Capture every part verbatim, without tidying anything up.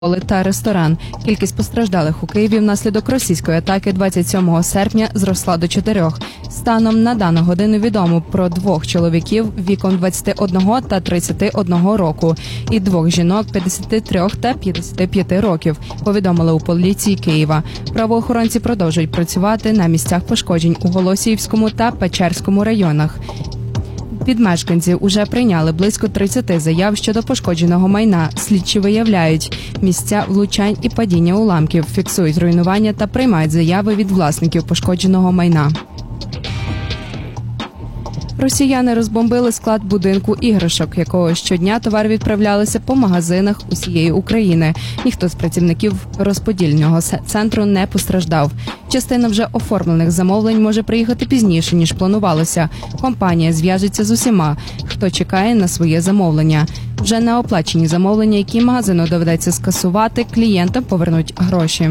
та ресторан. Кількість постраждалих у Києві внаслідок російської атаки двадцять сьомого серпня зросла до чотирьох. Станом на дану годину відомо про двох чоловіків віком двадцяти одного та тридцяти одного року і двох жінок п'ятдесяти трьох та п'ятдесяти п'яти років, повідомили у поліції Києва. Правоохоронці продовжують працювати на місцях пошкоджень у Голосіївському та Печерському районах. Від мешканців уже прийняли близько тридцяти заяв щодо пошкодженого майна. Слідчі виявляють місця влучань і падіння уламків, фіксують руйнування та приймають заяви від власників пошкодженого майна. Росіяни розбомбили склад будинку іграшок, якого щодня товар відправлялися по магазинах усієї України. Ніхто з працівників розподільного центру не постраждав. Частина вже оформлених замовлень може приїхати пізніше, ніж планувалося. Компанія зв'яжеться з усіма, хто чекає на своє замовлення. Вже на оплачені замовлення, які магазину доведеться скасувати, клієнтам повернуть гроші.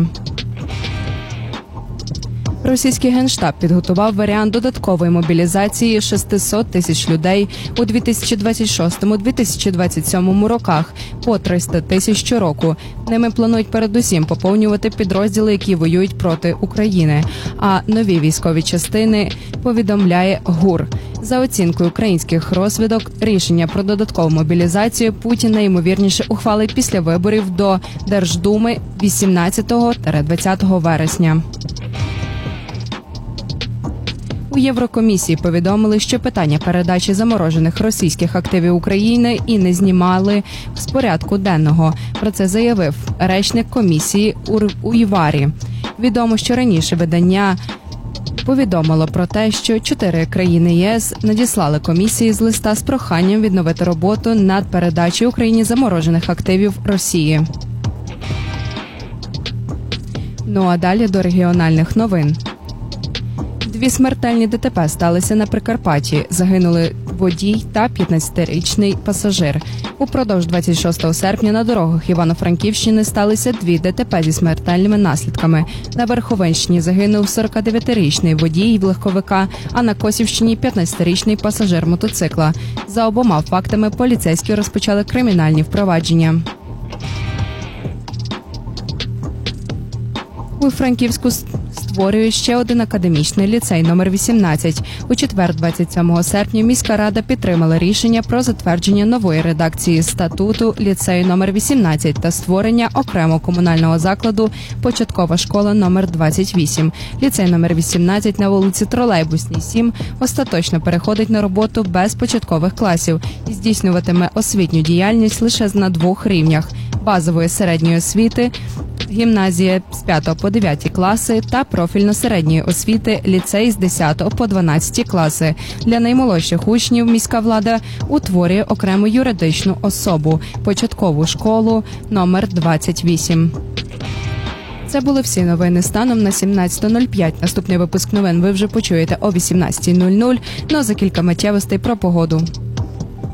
Російський Генштаб підготував варіант додаткової мобілізації шістсот тисяч людей у дві тисячі двадцять шостому - дві тисячі двадцять сьомому роках по триста тисяч щороку. Ними планують передусім поповнювати підрозділи, які воюють проти України. А нові військові частини, повідомляє ГУР. За оцінкою українських розвідок, рішення про додаткову мобілізацію Путін найімовірніше ухвалить після виборів до Держдуми вісімнадцятого - двадцятого вересня. У Єврокомісії повідомили, що питання передачі заморожених російських активів України і не знімали з порядку денного. Про це заявив речник комісії Уйварі. Відомо, що раніше видання повідомило про те, що чотири країни ЄС надіслали комісії з листа з проханням відновити роботу над передачею Україні заморожених активів Росії. Ну а далі до регіональних новин. Дві смертельні ДТП сталися на Прикарпатті. Загинули водій та п'ятнадцятирічний пасажир. Упродовж двадцять шостого серпня на дорогах Івано-Франківщини сталися дві ДТП зі смертельними наслідками. На Верховинщині загинув сорокадев'ятирічний водій легковика, а на Косівщині – п'ятнадцятирічний пасажир мотоцикла. За обома фактами поліцейські розпочали кримінальні впровадження. У Франківську створює ще один академічний ліцей номер вісімнадцять. У четвер, двадцять сьомого серпня, міська рада підтримала рішення про затвердження нової редакції статуту ліцею номер вісімнадцять та створення окремого комунального закладу початкова школа номер двадцять вісім. Ліцей номер вісімнадцять на вулиці Тролейбусній, сім остаточно переходить на роботу без початкових класів і здійснюватиме освітню діяльність лише на двох рівнях – базової середньої освіти, гімназія з п'ятого по дев'ятий класи та профільно-середньої освіти ліцей з десятого по дванадцятий класи. Для наймолодших учнів міська влада утворює окрему юридичну особу – початкову школу номер двадцять вісім. Це були всі новини станом на сімнадцяте нуль п'ять. Наступний випуск новин ви вже почуєте о вісімнадцятій нуль нуль, ну а за кілька миттєвостей про погоду.